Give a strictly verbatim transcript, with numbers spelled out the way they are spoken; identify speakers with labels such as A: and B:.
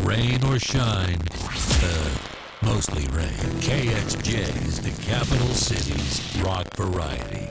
A: Rain or shine, uh, mostly rain, K X J is the capital city's rock variety.